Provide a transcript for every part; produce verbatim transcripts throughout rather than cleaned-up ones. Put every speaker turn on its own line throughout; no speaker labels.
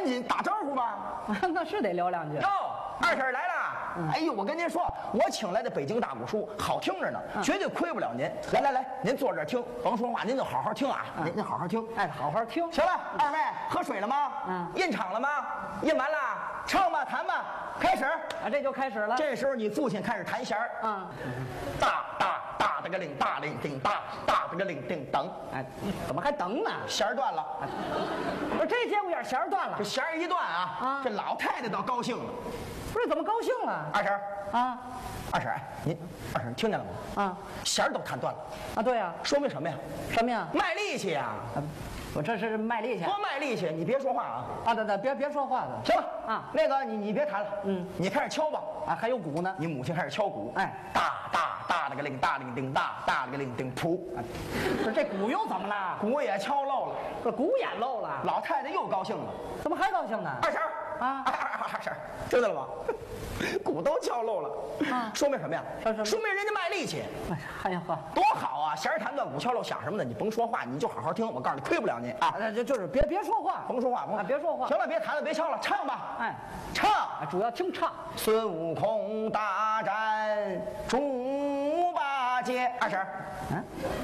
紧打招呼吧。
那是得聊两句。
哟，二婶来了。
嗯、
哎呦，我跟您说，我请来的北京大鼓书好听着呢，
嗯、
绝对亏不了您。来来来，您坐这儿听，甭说话，您就好好听啊，嗯、您您好好听。
哎，好好听。
行了，二位喝水了吗？
嗯。
印场了吗？印完了，唱吧，弹吧，开始。
啊，这就开始了。
这时候你父亲开始弹弦儿。
嗯。
大大大的个铃，大铃叮大，大的个铃叮噔。
哎，怎么还等呢？
弦儿断了。
不是这节骨眼弦儿断了。
这弦儿一断啊，啊这老太太倒高兴了。
不是怎么高兴了？
二婶
啊，
二婶，哎，您二婶听见了吗？
啊，
弦儿都弹断了。
啊，对呀、啊，
说明什么呀？
什么呀？
卖力气呀！
啊，我这是卖力气。
多卖力气！你别说话啊！
啊，对对，别别说话了。
行了
啊，
那个你你别弹了，
嗯，
你开始敲吧。
啊，还有鼓呢。
你母亲开始敲鼓。
哎，
大大大的个铃，大铃叮大，大的个铃叮噗。
不是这鼓又怎么了？
鼓也敲漏了。
这鼓也漏了。
老太太又高兴了。
怎么还高兴呢？
二婶
啊，
二二二婶，知道了吗？鼓都敲漏了，啊，说明什么呀？
说什么？
说明人家卖力气。
哎呀呵，
多好啊！弦儿弹断，鼓敲漏，想什么呢？你甭说话，你就好好听。我告诉你，亏不了您啊！
那就就是别别说话，
甭说话，甭
啊，别说话。
行了，别弹了，别敲了，唱吧。
哎，
唱，
主要听唱。
孙悟空大战猪八戒。二婶，嗯，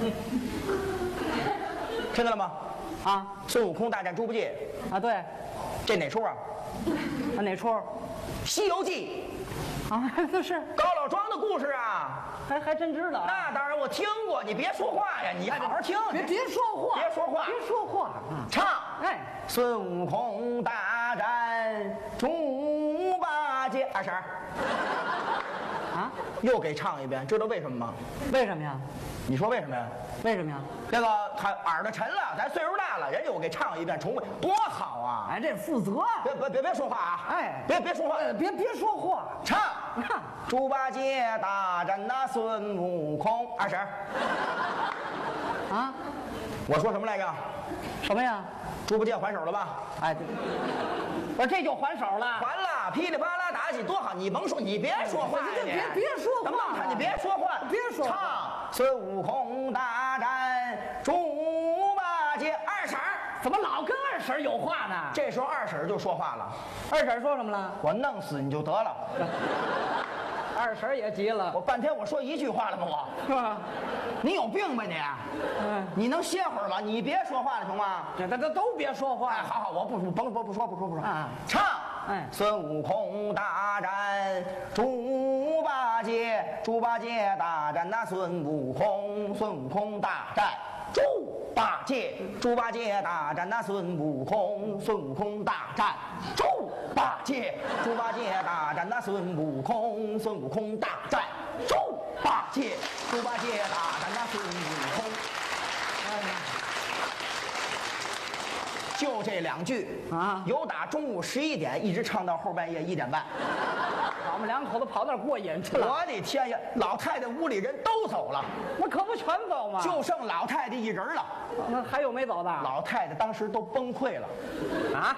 听见了吗？
啊，
孙悟空大战猪八戒。
啊，对，
这哪出啊？
啊，哪出？
《西游记》
啊，这是
高老庄的故事啊，
还还真知道。
那当然，我听过。你别说话呀，你好好听。
别别说话，
别说话，
别说话。
唱，
哎，
孙悟空大战猪八戒。二婶，
啊，
又给唱一遍，知道为什么吗？
为什么呀？
你说为什么呀？
为什么呀？
这个他耳朵沉了，咱岁数大了，人家我给唱一遍，重复，多好啊！
哎，这负责。
别别别别说话啊！
哎，
别别说话，
别别说话，
唱。猪八戒大战那孙悟空。二婶，
啊，
我说什么来着？
什么呀？
猪八戒还手了吧？
哎，对，我说这就还手了。
还了，噼里啪啦打起多好！你甭说，你别说话呀！
别别说话，
你别说话，
别说话。
唱孙悟空大战猪八戒。二婶
怎么老跟二婶有话呢？
这时候二婶就说话了。
二婶说什么了？
我弄死你就得了。
二婶也急了。
我半天我说一句话了吗？我
是吧？
你有病吧你？
嗯，
你能歇会儿吗？你别说话了行吗？
这这这都别说话。
哎，好好，我不不甭不不说不说不说
啊！
唱，
哎，
孙悟空大战猪八戒，猪八戒大战那孙悟空，孙悟空大战猪八戒，猪八戒大战那孙悟空，孙悟空大战猪八戒，猪八戒大战那孙悟空，孙悟空大战猪八戒，猪八戒大战那孙悟空。哎呀！就这两句
啊，
由打中午十一点一直唱到后半夜一点半，
我们两口子跑那儿过瘾去了。
我的天呀！老太太屋里人都走了，
那可不全走吗？
就剩老太太一人了。
那还有没走的？
老太太当时都崩溃了，
啊！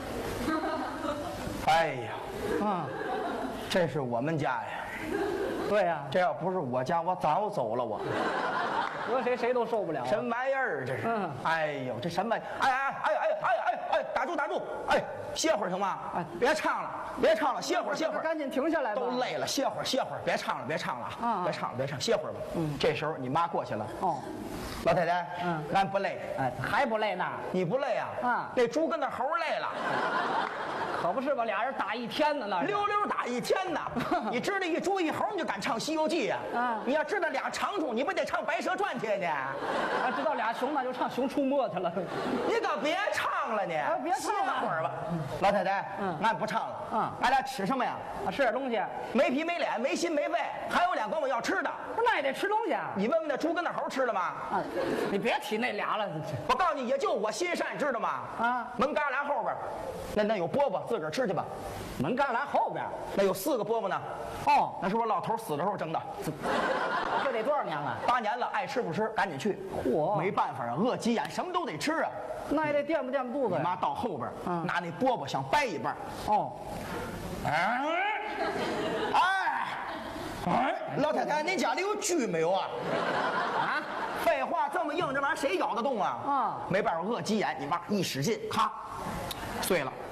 哎呀，
啊，
这是我们家呀。
对呀、啊，
这要不是我家，我早走了我。
搁谁谁都受不了、啊。
什么玩意儿这是？
嗯，
哎呦，这什么？哎哎哎哎哎哎哎！打住打住！哎，歇会儿行吗？哎，别唱了，别唱了，歇会儿歇会儿。
赶紧停下来吧。
都累了，歇会儿歇会儿，别唱了别唱了
啊！
别唱了别唱，歇会儿吧。嗯，这时候你妈过去了。
哦，
老太太，
嗯，
俺不累。
哎，还不累呢？
你不累啊？
啊，
那猪跟那猴累了。
可不是吧？俩人打一天呢，那
溜溜打一天呢。你知道一猪一猴，你就敢唱《西游记》呀？
啊！
你要知道俩长虫，你不得唱《白蛇传》去呢？
啊，知道俩熊，那就唱《熊出没》去了。
你可别唱了你！
啊，别唱了，
歇会儿吧。老太太，嗯，俺不唱了。
嗯，
俺俩吃什么呀？
啊，吃点东西。
没皮没脸，没心没肺，还有脸管我要吃的。
不是，那也得吃东西啊。
你问问那猪跟那猴吃了吗？
啊，你别提那俩了。
我告诉你，也就我心善，知道吗？
啊，
门旮旯后边，那那有饽饽，自个儿吃去吧。
门旮旯后边
那有四个饽饽呢。
哦，
那是我老头死的时候蒸的。
这得多少年了？
八年了，爱吃不吃，赶紧去。
嚯，
没办法啊，饿急眼，什么都得吃啊。
那也得垫吧垫吧肚子呀。
你妈到后边，
嗯，
拿那饽饽想掰一半。
哦，
哎，哎，哎，老太太，您家里有蛆没有啊？
啊？
废话，这么硬，这玩意儿谁咬得动啊？
啊，
没办法，饿急眼，你妈一使劲，咔，碎了。